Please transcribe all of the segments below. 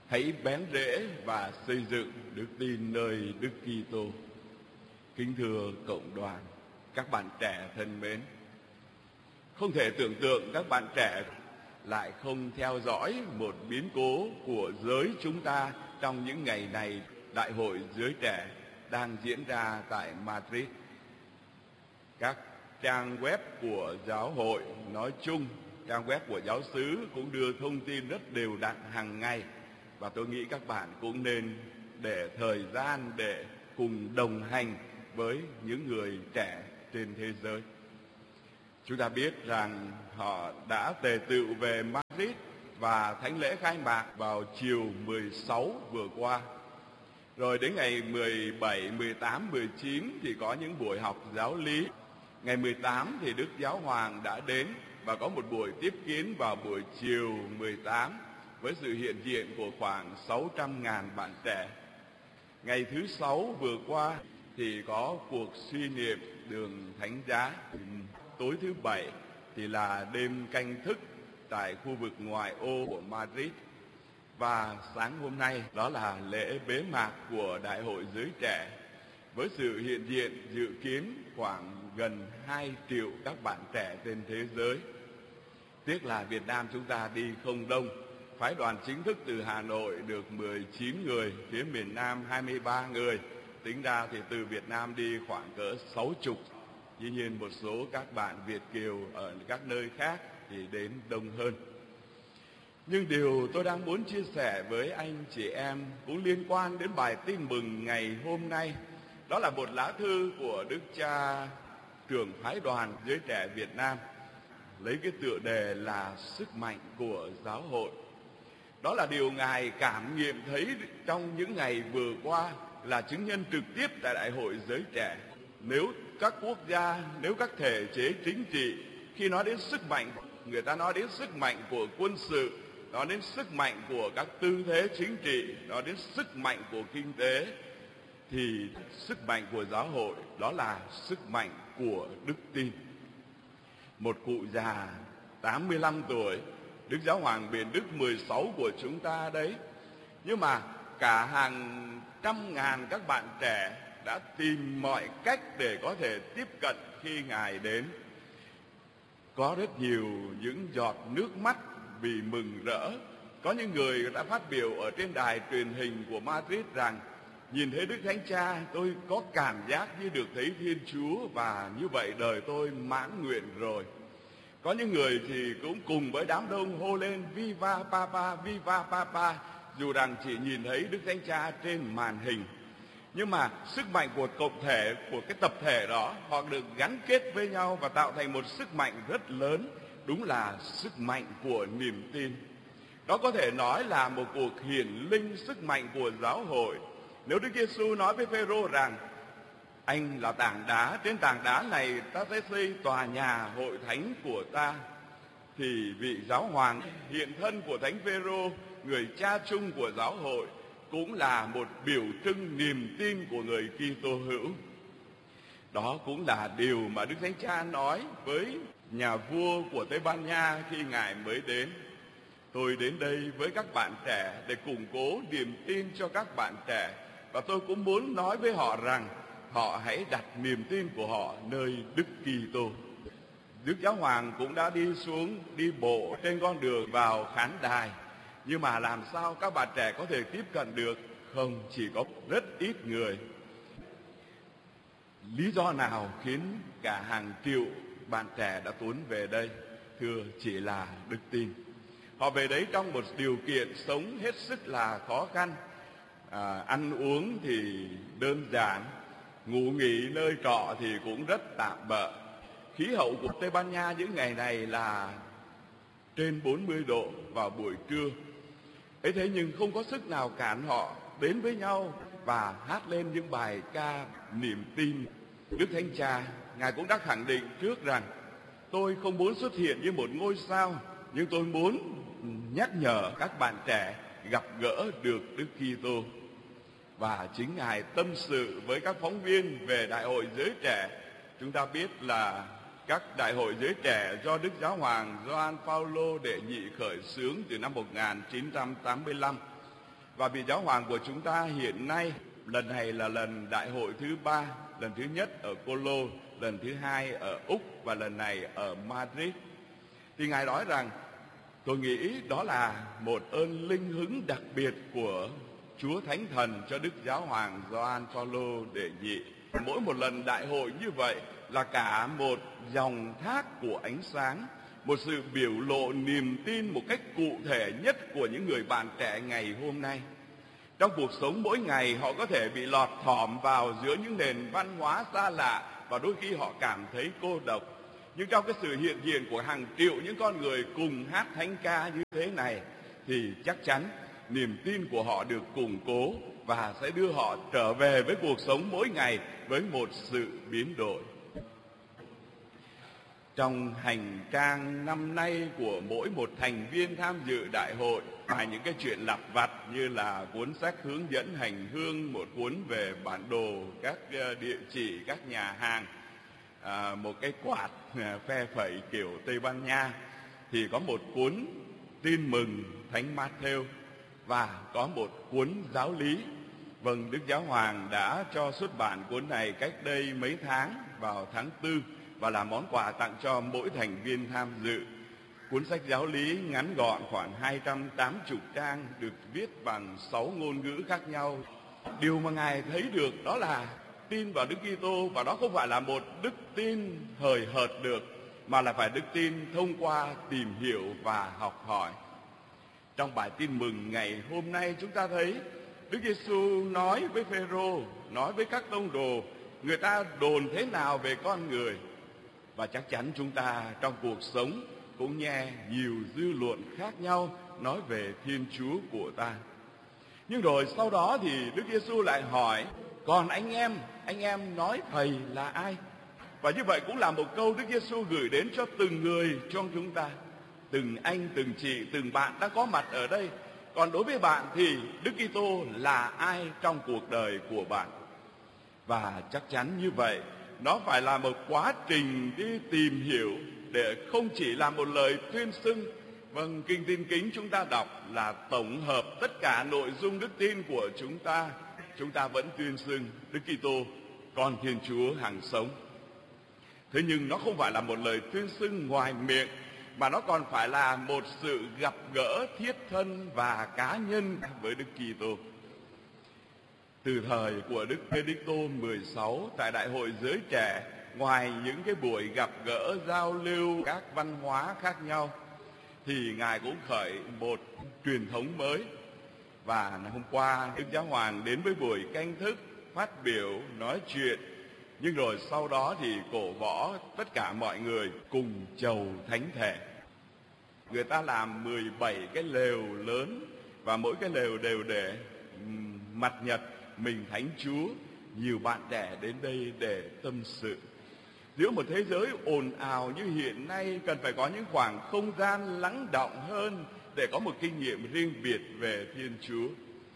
hãy bén rễ và xây dựng đức tin nơi Đức Kitô. Kính thưa cộng đoàn, các bạn trẻ thân mến, không thể tưởng tượng các bạn trẻ lại không theo dõi một biến cố của giới chúng ta trong những ngày này. Đại hội giới trẻ đang diễn ra tại Madrid. Các trang web của giáo hội nói chung, trang web của giáo xứ cũng đưa thông tin rất đều đặn hàng ngày. Và tôi nghĩ các bạn cũng nên để thời gian để cùng đồng hành với những người trẻ trên thế giới. Chúng ta biết rằng họ đã tề tựu về Madrid và thánh lễ khai mạc vào chiều 16 vừa qua. Rồi đến ngày 17, 18, 19 thì có những buổi học giáo lý. Ngày 18 thì Đức Giáo Hoàng đã đến và có một buổi tiếp kiến vào buổi chiều 18 với sự hiện diện của khoảng 600.000 bạn trẻ. Ngày thứ Sáu vừa qua thì có cuộc suy niệm đường Thánh Giá. Tối thứ Bảy thì là đêm canh thức tại khu vực ngoại ô của Madrid. Và sáng hôm nay đó là lễ bế mạc của Đại hội giới trẻ với sự hiện diện dự kiến khoảng gần 2 triệu các bạn trẻ trên thế giới. Tiếc là Việt Nam chúng ta đi không đông. Phái đoàn chính thức từ Hà Nội được 19 người, phía miền Nam 23 người. Tính ra thì từ Việt Nam đi khoảng cỡ 60. Tuy nhiên một số các bạn Việt kiều ở các nơi khác thì đến đông hơn. Nhưng điều tôi đang muốn chia sẻ với anh chị em cũng liên quan đến bài tin mừng ngày hôm nay. Đó là một lá thư của Đức Cha trưởng phái đoàn giới trẻ Việt Nam, lấy cái tựa đề là sức mạnh của giáo hội. Đó là điều Ngài cảm nghiệm thấy trong những ngày vừa qua, là chứng nhân trực tiếp tại Đại hội giới trẻ. Nếu các quốc gia, nếu các thể chế chính trị khi nói đến sức mạnh, người ta nói đến sức mạnh của quân sự, nói đến sức mạnh của các tư thế chính trị, nói đến sức mạnh của kinh tế, thì sức mạnh của giáo hội đó là sức mạnh của đức tin. Một cụ già 85 tuổi, Đức Giáo Hoàng Biển Đức 16 của chúng ta đấy, nhưng mà cả hàng trăm ngàn các bạn trẻ đã tìm mọi cách để có thể tiếp cận khi Ngài đến. Có rất nhiều những giọt nước mắt vì mừng rỡ. Có những người đã phát biểu ở trên đài truyền hình của Madrid rằng nhìn thấy Đức Thánh Cha, tôi có cảm giác như được thấy Thiên Chúa, và như vậy đời tôi mãn nguyện rồi. Có những người thì cũng cùng với đám đông hô lên Viva Papa, Viva Papa, dù rằng chỉ nhìn thấy Đức Thánh Cha trên màn hình. Nhưng mà sức mạnh của cộng thể, của cái tập thể đó, họ được gắn kết với nhau và tạo thành một sức mạnh rất lớn. Đúng là sức mạnh của niềm tin. Đó có thể nói là một cuộc hiển linh sức mạnh của giáo hội. Nếu Đức Giêsu nói với Phêrô rằng anh là tảng đá, trên tảng đá này ta sẽ xây tòa nhà hội thánh của ta, thì vị giáo hoàng hiện thân của Thánh Phêrô, người cha chung của giáo hội, cũng là một biểu trưng niềm tin của người Kitô hữu. Đó cũng là điều mà Đức Thánh Cha nói với nhà vua của Tây Ban Nha khi Ngài mới đến. Tôi đến đây với các bạn trẻ để củng cố niềm tin cho các bạn trẻ, và tôi cũng muốn nói với họ rằng họ hãy đặt niềm tin của họ nơi Đức Kitô. Đức Giáo Hoàng cũng đã đi xuống, đi bộ trên con đường vào khán đài. Nhưng mà làm sao các bạn trẻ có thể tiếp cận được? Không, chỉ có rất ít người. Lý do nào khiến cả hàng triệu bạn trẻ đã tuôn về đây? Thưa, chỉ là đức tin. Họ về đấy trong một điều kiện sống hết sức là khó khăn. Ăn uống thì đơn giản, ngủ nghỉ nơi trọ thì cũng rất tạm bợ. Khí hậu của Tây Ban Nha những ngày này là trên 40 độ vào buổi trưa. Ấy thế nhưng không có sức nào cản họ đến với nhau và hát lên những bài ca niềm tin. Đức Thánh Cha, Ngài cũng đã khẳng định trước rằng tôi không muốn xuất hiện như một ngôi sao, nhưng tôi muốn nhắc nhở các bạn trẻ gặp gỡ được Đức Kitô. Và chính Ngài tâm sự với các phóng viên về Đại hội giới trẻ. Chúng ta biết là các đại hội giới trẻ do Đức Giáo Hoàng Gioan Phaolô đệ nhị khởi xướng từ năm 1985. Và vị giáo hoàng của chúng ta hiện nay, lần này là lần đại hội thứ 3, lần thứ nhất ở Colo, lần thứ 2 ở Úc và lần này ở Madrid. Thì Ngài nói rằng, tôi nghĩ đó là một ơn linh hứng đặc biệt của Chúa Thánh Thần cho Đức Giáo hoàng Gioan Phaolô đệ nhị. Mỗi một lần đại hội như vậy là cả một dòng thác của ánh sáng, một sự biểu lộ niềm tin một cách cụ thể nhất của những người bạn trẻ ngày hôm nay. Trong cuộc sống mỗi ngày, họ có thể bị lọt thỏm vào giữa những nền văn hóa xa lạ và đôi khi họ cảm thấy cô độc. Nhưng trong cái sự hiện diện của hàng triệu những con người cùng hát thánh ca như thế này, thì chắc chắn niềm tin của họ được củng cố và sẽ đưa họ trở về với cuộc sống mỗi ngày với một sự biến đổi. Trong hành trang năm nay của mỗi một thành viên tham dự đại hội, ngoài những cái chuyện lặt vặt như là cuốn sách hướng dẫn hành hương, một cuốn về bản đồ các địa chỉ, các nhà hàng, một cái quạt phe phẩy kiểu Tây Ban Nha, thì có một cuốn tin mừng Thánh Matthew và có một cuốn giáo lý. Vâng, Đức Giáo hoàng đã cho xuất bản cuốn này cách đây mấy tháng, vào tháng 4, và là món quà tặng cho mỗi thành viên tham dự. Cuốn sách giáo lý ngắn gọn khoảng 280 trang, được viết bằng 6 ngôn ngữ khác nhau. Điều mà Ngài thấy được đó là tin vào Đức Kitô, và đó không phải là một đức tin hời hợt được, mà là phải đức tin thông qua tìm hiểu và học hỏi. Trong bài tin mừng ngày hôm nay, chúng ta thấy Đức Giêsu nói với Phêrô, nói với các tông đồ, người ta đồn thế nào về con người. Và chắc chắn chúng ta trong cuộc sống cũng nghe nhiều dư luận khác nhau nói về Thiên Chúa của ta. Nhưng rồi sau đó thì Đức Giêsu lại hỏi, còn anh em nói thầy là ai? Và như vậy cũng là một câu Đức Giêsu gửi đến cho từng người trong chúng ta, từng anh, từng chị, từng bạn đã có mặt ở đây. Còn đối với bạn thì Đức Kitô là ai trong cuộc đời của bạn? Và chắc chắn như vậy, nó phải là một quá trình đi tìm hiểu, để không chỉ là một lời tuyên xưng. Vâng, Kinh Tin Kính chúng ta đọc là tổng hợp tất cả nội dung đức tin của chúng ta. Chúng ta vẫn tuyên xưng Đức Kitô, con Thiên Chúa hằng sống. Thế nhưng nó không phải là một lời tuyên xưng ngoài miệng, mà nó còn phải là một sự gặp gỡ thiết thân và cá nhân với Đức Kitô. Từ thời của Đức Benedicto 16 tại Đại hội Giới Trẻ, ngoài những cái buổi gặp gỡ giao lưu các văn hóa khác nhau, thì Ngài cũng khởi một truyền thống mới. Và hôm qua Đức Giáo hoàng đến với buổi canh thức, phát biểu, nói chuyện. Nhưng rồi sau đó thì cổ võ tất cả mọi người cùng chầu thánh thể. Người ta làm 17 cái lều lớn, và mỗi cái lều đều để mặt nhật mình Thánh Chúa. Nhiều bạn trẻ đến đây để tâm sự. Giữa một thế giới ồn ào như hiện nay, cần phải có những khoảng không gian lắng đọng hơn để có một kinh nghiệm riêng biệt về Thiên Chúa.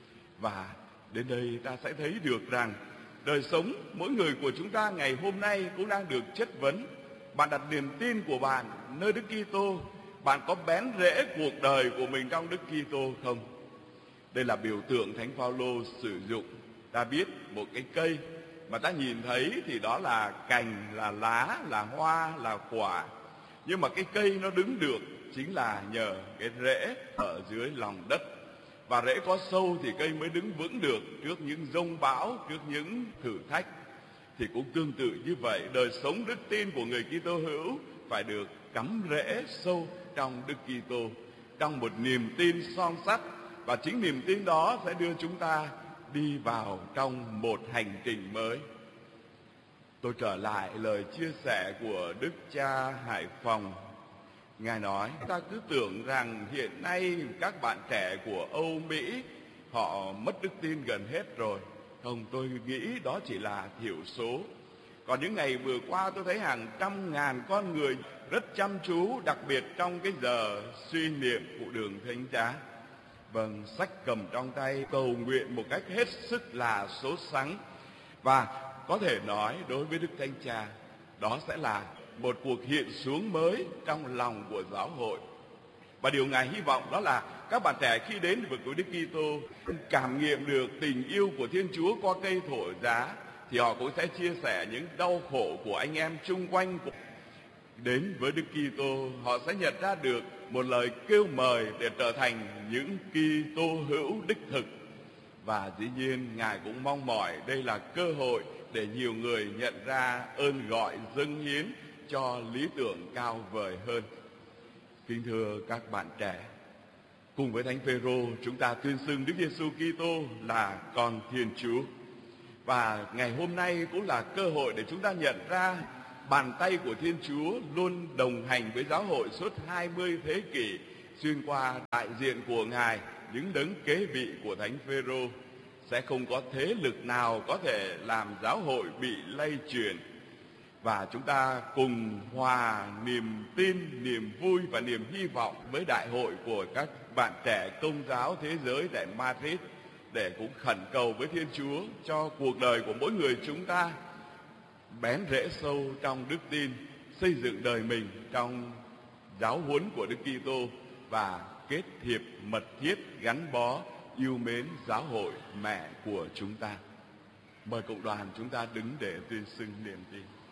Và đến đây ta sẽ thấy được rằng đời sống mỗi người của chúng ta ngày hôm nay cũng đang được chất vấn. Bạn đặt niềm tin của bạn nơi Đức Kitô, bạn có bén rễ cuộc đời của mình trong Đức Kitô không? Đây là biểu tượng Thánh Phaolô sử dụng. Ta biết một cái cây mà ta nhìn thấy thì đó là cành, là lá, là hoa, là quả. Nhưng mà cái cây nó đứng được chính là nhờ cái rễ ở dưới lòng đất. Và rễ có sâu thì cây mới đứng vững được trước những giông bão, trước những thử thách. Thì cũng tương tự như vậy, đời sống đức tin của người Kitô hữu phải được cắm rễ sâu trong Đức Kitô, trong một niềm tin son sắt. Và chính niềm tin đó sẽ đưa chúng ta đi vào trong một hành trình mới. Tôi trở lại lời chia sẻ của Đức cha Hải Phòng. Ngài nói, ta cứ tưởng rằng hiện nay các bạn trẻ của Âu Mỹ họ mất đức tin gần hết rồi. Không, tôi nghĩ đó chỉ là thiểu số. Còn những ngày vừa qua tôi thấy hàng trăm ngàn con người rất chăm chú, đặc biệt trong cái giờ suy niệm của đường thánh giá. Vâng, sách cầm trong tay cầu nguyện một cách hết sức là sốt sắng. Và có thể nói đối với Đức Thánh Cha, đó sẽ là một cuộc hiện xuống mới trong lòng của giáo hội. Và điều Ngài hy vọng đó là các bạn trẻ khi đến với Đức Kitô cảm nghiệm được tình yêu của Thiên Chúa qua cây thổ giá, thì họ cũng sẽ chia sẻ những đau khổ của anh em chung quanh. Đến với Đức Kitô, họ sẽ nhận ra được một lời kêu mời để trở thành những Kitô hữu đích thực. Và dĩ nhiên Ngài cũng mong mỏi đây là cơ hội để nhiều người nhận ra ơn gọi dâng hiến cho lý tưởng cao vời hơn. Kính thưa các bạn trẻ, cùng với Thánh Phêrô, chúng ta tuyên xưng Đức Giêsu Kitô là con Thiên Chúa. Và ngày hôm nay cũng là cơ hội để chúng ta nhận ra bàn tay của Thiên Chúa luôn đồng hành với giáo hội suốt 20 thế kỷ, xuyên qua đại diện của Ngài, những đấng kế vị của Thánh Phêrô. Sẽ không có thế lực nào có thể làm giáo hội bị lay chuyển. Và chúng ta cùng hòa niềm tin, niềm vui và niềm hy vọng với đại hội của các bạn trẻ Công giáo thế giới tại Madrid, để cũng khẩn cầu với Thiên Chúa cho cuộc đời của mỗi người chúng ta bén rễ sâu trong đức tin, xây dựng đời mình trong giáo huấn của Đức Kitô và kết hiệp mật thiết gắn bó yêu mến giáo hội mẹ của chúng ta. Mời cộng đoàn chúng ta đứng để tuyên xưng niềm tin.